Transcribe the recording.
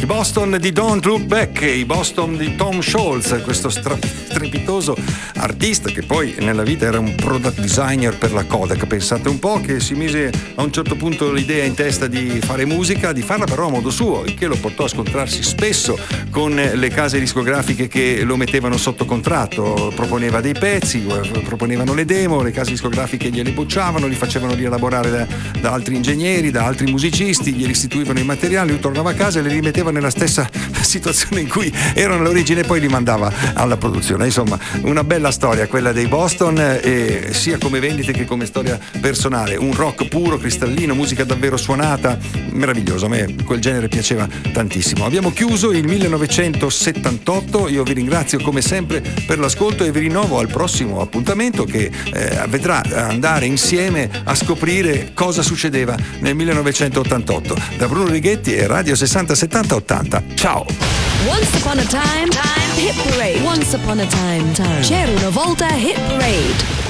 I Boston di Don't Look Back, i Boston di Tom Scholz, questo strepitoso artista che poi nella vita era un product designer per la Kodak. Pensate un po', che si mise a un certo punto l'idea in testa di fare musica, di farla però a modo suo, il che lo portò a scontrarsi spesso con le case discografiche che lo mettevano sotto contratto. Proponeva dei pezzi, proponevano le demo, le case discografiche glieli bocciavano, li facevano rielaborare da altri ingegneri, da altri musicisti, gli restituivano i materiali, lui tornava a casa e li rimetteva nella stessa situazione in cui erano all'origine e poi li mandava alla produzione. Insomma, una bella storia quella dei Boston, sia come vendite che come storia personale. Un rock puro, cristallino, musica davvero suonata, meraviglioso. A me quel genere piaceva tantissimo. Abbiamo chiuso il 1978, io vi ringrazio come sempre per l'ascolto e vi rinnovo al prossimo appuntamento che vedrà andare insieme a scoprire cosa succedeva nel 1988. Da Bruno Righetti e Radio 60 70 80. Ciao! Once upon a time, hit parade. Once upon a time. C'era una volta hit parade.